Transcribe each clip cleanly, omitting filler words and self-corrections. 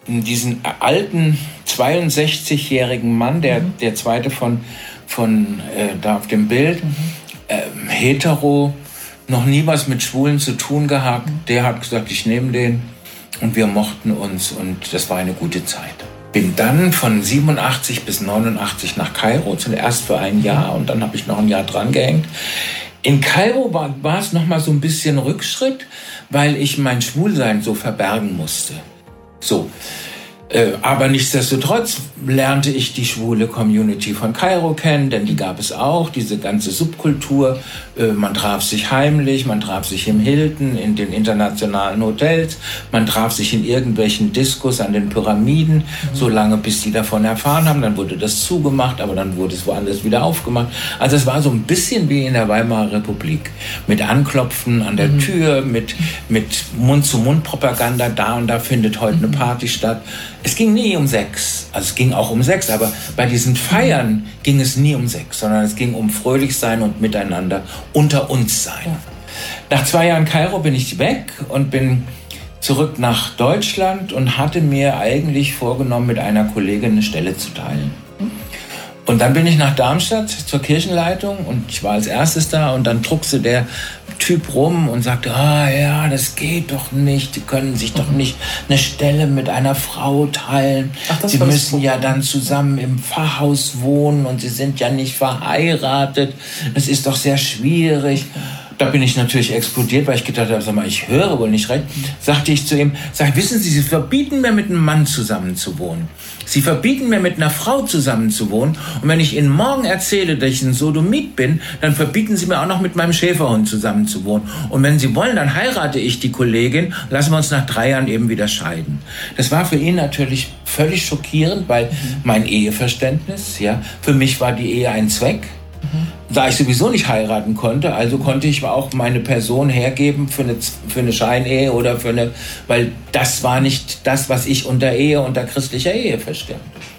diesen alten 62-jährigen Mann, der zweite von da auf dem Bild, hetero, noch nie was mit Schwulen zu tun gehabt. Der hat gesagt, ich nehme den. Und wir mochten uns und das war eine gute Zeit. Bin dann von 87 bis 89 nach Kairo, zuerst für ein Jahr und dann habe ich noch ein Jahr dran gehängt. In Kairo war es noch mal so ein bisschen Rückschritt, weil ich mein Schwulsein so verbergen musste. So. Aber nichtsdestotrotz lernte ich die schwule Community von Kairo kennen, denn die gab es auch, diese ganze Subkultur. Man traf sich heimlich, man traf sich im Hilton, in den internationalen Hotels, man traf sich in irgendwelchen Diskos an den Pyramiden, so lange bis die davon erfahren haben. Dann wurde das zugemacht, aber dann wurde es woanders wieder aufgemacht. Also es war so ein bisschen wie in der Weimarer Republik, mit Anklopfen an der Tür, mit Mund-zu-Mund-Propaganda, da und da findet heute eine Party statt. Es ging nie um Sex, also es ging auch um Sex, aber bei diesen Feiern ging es nie um Sex, sondern es ging um fröhlich sein und miteinander unter uns sein. Ja. Nach 2 Jahren Kairo bin ich weg und bin zurück nach Deutschland und hatte mir eigentlich vorgenommen, mit einer Kollegin eine Stelle zu teilen. Und dann bin ich nach Darmstadt zur Kirchenleitung und ich war als erstes da und dann druckste der Typ rum und sagte, ja, das geht doch nicht, Sie können sich doch nicht eine Stelle mit einer Frau teilen. Sie müssen ja dann zusammen im Pfarrhaus wohnen und Sie sind ja nicht verheiratet. Das ist doch sehr schwierig. Da bin ich natürlich explodiert, weil ich gedacht habe, sag mal, ich höre wohl nicht recht. Sagte ich zu ihm, wissen Sie, Sie verbieten mir mit einem Mann zusammen zu wohnen. Sie verbieten mir mit einer Frau zusammen zu wohnen. Und wenn ich Ihnen morgen erzähle, dass ich ein Sodomit bin, dann verbieten Sie mir auch noch mit meinem Schäferhund zusammen zu wohnen. Und wenn Sie wollen, dann heirate ich die Kollegin, lassen wir uns nach 3 Jahren eben wieder scheiden. Das war für ihn natürlich völlig schockierend, weil mein Eheverständnis, für mich war die Ehe ein Zweck. Da ich sowieso nicht heiraten konnte, also konnte ich auch meine Person hergeben für eine Scheinehe oder weil das war nicht das, was ich unter Ehe, unter christlicher Ehe verstehe.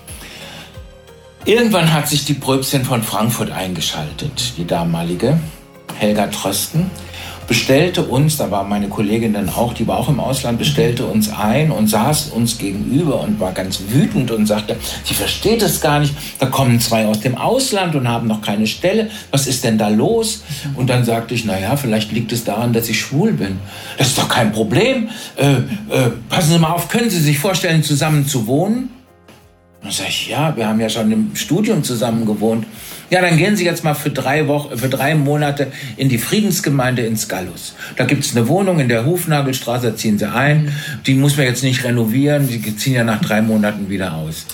Irgendwann hat sich die Pröpstin von Frankfurt eingeschaltet, die damalige Helga Trösten, bestellte uns, da war meine Kollegin dann auch, die war auch im Ausland, bestellte uns ein und saß uns gegenüber und war ganz wütend und sagte, sie versteht es gar nicht, da kommen 2 aus dem Ausland und haben noch keine Stelle, was ist denn da los? Und dann sagte ich, vielleicht liegt es daran, dass ich schwul bin. Das ist doch kein Problem, passen Sie mal auf, können Sie sich vorstellen, zusammen zu wohnen? Und dann sage ich, wir haben ja schon im Studium zusammen gewohnt. Ja, dann gehen Sie jetzt mal für 3 Monate in die Friedensgemeinde in Skallus. Da gibt es eine Wohnung in der Hufnagelstraße, da ziehen Sie ein. Die muss man jetzt nicht renovieren, die ziehen ja nach 3 Monaten wieder aus.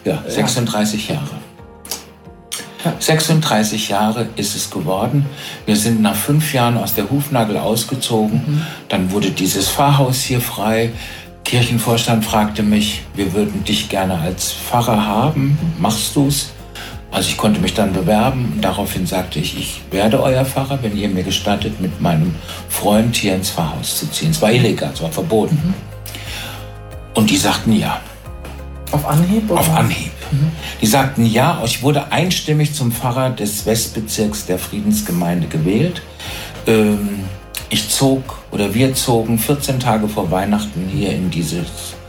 36 Jahre. 36 Jahre ist es geworden. Wir sind nach 5 Jahren aus der Hufnagel ausgezogen. Dann wurde dieses Pfarrhaus hier frei. Kirchenvorstand fragte mich, wir würden dich gerne als Pfarrer haben. Machst du's? Also ich konnte mich dann bewerben. Daraufhin sagte ich, ich werde euer Pfarrer, wenn ihr mir gestattet, mit meinem Freund hier ins Pfarrhaus zu ziehen. Es war illegal, es war verboten. Und die sagten ja. Auf Anhieb? Oder? Auf Anhieb. Die sagten ja. Ich wurde einstimmig zum Pfarrer des Westbezirks der Friedensgemeinde gewählt. Wir zogen 14 Tage vor Weihnachten hier in dieses